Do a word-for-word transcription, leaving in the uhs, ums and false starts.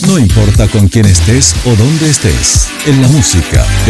No importa con quién estés o dónde estés, en la música